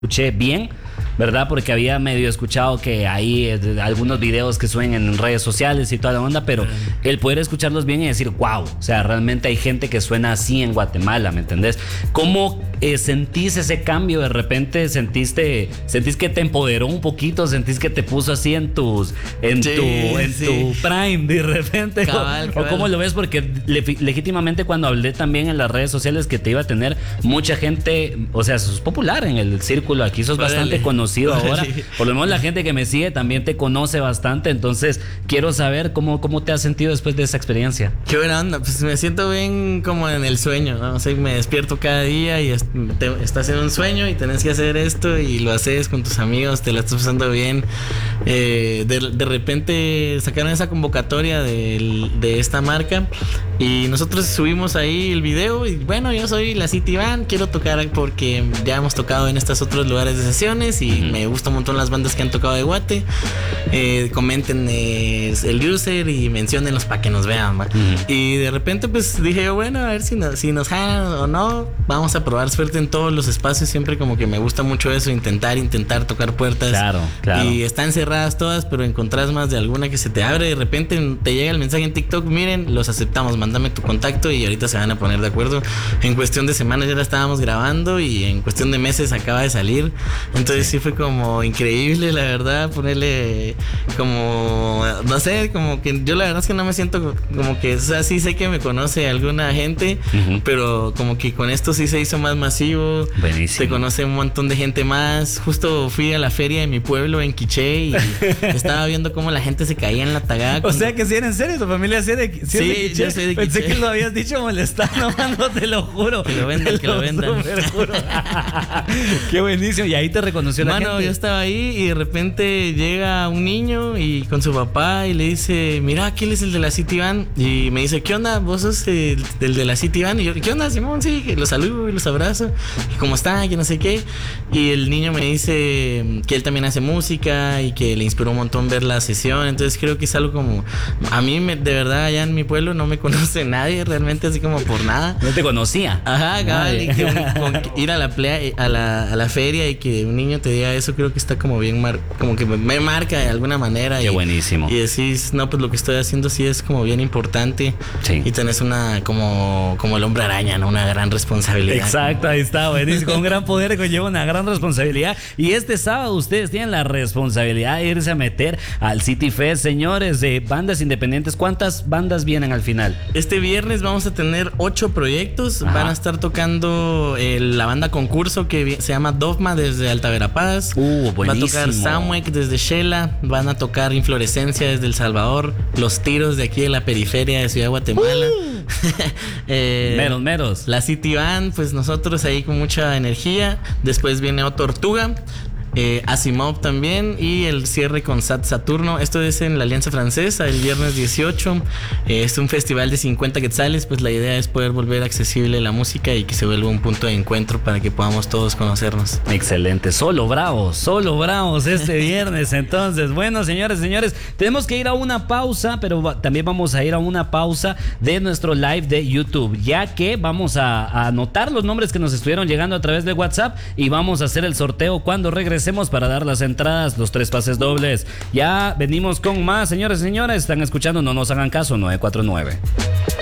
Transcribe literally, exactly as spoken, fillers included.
escuché bien, ¿verdad? Porque había medio escuchado que hay eh, algunos videos que suben en redes sociales y toda la onda, pero el poder escucharlos bien y decir, wow, o sea, realmente hay gente que suena así en Guatemala, ¿me entendés? ¿Cómo eh, sentís ese cambio? De repente sentiste, sentís que te empoderó un poquito, sentís que te puso así en tus, en sí, tu, en sí. tu prime de repente. Cabal, o, cabal. o cómo lo ves, porque le, legítimamente cuando hablé también en las redes sociales que te iba a tener mucha gente, o sea, sos popular en el círculo aquí, sos Órale. bastante conocido ahora. Órale. Por lo menos la gente que me sigue también te conoce bastante, entonces quiero saber cómo, cómo te has sentido después de esa experiencia. Qué buena onda, pues me siento bien como en el sueño, ¿no? O sea, me despierto cada día y est- te- estás en un sueño y tenés que hacer esto y lo haces con tus amigos, te la estás pasando bien. Eh, de, de repente sacaron esa convocatoria del- de esta marca y nosotros subimos ahí el video y bueno, yo soy la City Band, quiero tocar porque ya hemos tocado en estos otros lugares de sesiones y uh-huh. me gusta un montón las bandas que han tocado de Guate. Eh, comenten eh, el user y menciónenlos para que nos vean, ¿va? Uh-huh. Y de repente pues dije yo, bueno, a ver si nos, si nos jalan o no, vamos a probar suerte en todos los espacios, siempre como que me gusta mucho eso, intentar, intentar tocar puertas. Claro, claro. Y están cerradas todas, pero encontrás más de alguna que se te abre, de repente te llega el mensaje en TikTok, miren, los aceptamos, mándame tu contacto y ahorita se van a poner de acuerdo. En cuestión de semanas ya la estábamos grabando y en cuestión de meses acaba de salir, entonces sí, sí fue como increíble, la verdad, ponerle como, no sé, como que yo la verdad es que no me siento como que, o sea, sí sé que me conoce alguna gente, uh-huh. pero como que con esto sí se hizo más masivo. Buenísimo. Se conoce un montón de gente más. Justo fui a la feria de mi pueblo en Quiché y estaba viendo cómo la gente se caía en la tagada. Cuando... O sea que si era en serio, tu familia sí, de, sí, sí es de Quiché. Yo soy de Pensé Quiché. que lo habías dicho molestando, mano, te lo juro. Que lo vendan, que lo vendan. Qué buenísimo. Y ahí te reconoció la Mano, gente. Yo estaba ahí y de repente llega un niño y con su papá y le dice, mira, aquí es el de la City Band. Y me dice, ¿qué onda? ¿Vos sos el, el de la City Band? Y yo, ¿qué onda, Simón? Sí, que los saludo y los abrazo. Y cómo está, que no sé qué. Y el niño me dice que él también hace música y que le inspiró un montón ver la sesión. Entonces creo que es algo como, a mí me, de verdad allá en mi pueblo no me conoce nadie realmente así como por nada. No te conocía. Ajá, cabal, y que un, con, que ir a la, playa, a la a la feria y que un niño te diga eso, creo que está como bien, mar, como que me marca de alguna manera. Qué y, buenísimo. Y decís, no, pues lo que estoy haciendo sí es como bien importante. Sí. Y tenés una, como, como el hombre araña, ¿no? Una gran responsabilidad. Exacto, ahí está, buenísimo. Con un gran poder conlleva una gran responsabilidad. Y este sábado ustedes tienen la responsabilidad de irse a meter al City Fest, señores, de bandas independientes. ¿Cuántas bandas vienen al final? Este viernes vamos a tener ocho proyectos. Ajá. Van a estar tocando eh, la banda concurso que se llama Dogma desde Alta Verapaz. Uh, buenísimo. Va a tocar Samwek desde Shela. Van a tocar Inflorescencia desde El Salvador. Los Tiros de aquí de la periferia de Ciudad de Guatemala. Uh. eh, meros, meros. La City Band, pues nosotros ahí con mucha energía. Después viene O Tortuga. Eh, Asimov también y el cierre con Sat Saturno. Esto es en la Alianza Francesa el viernes dieciocho. Eh, es un festival de cincuenta quetzales. Pues la idea es poder volver accesible la música y que se vuelva un punto de encuentro para que podamos todos conocernos. Excelente, solo bravos, solo bravos este viernes. Entonces, bueno, señores, señores, tenemos que ir a una pausa, pero va, también vamos a ir a una pausa de nuestro live de YouTube, ya que vamos a, a anotar los nombres que nos estuvieron llegando a través de WhatsApp y vamos a hacer el sorteo cuando regresemos para dar las entradas, los tres pases dobles. Ya venimos con más, señores y señores. Están escuchando No Nos Hagan Caso nueve cuatro nueve.